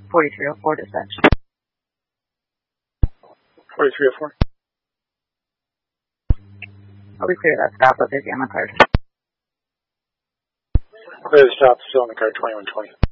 4304 dispatch. 4304. I'll be clear that stop, but busy on the card. Clear the stop, still on the card, 2120.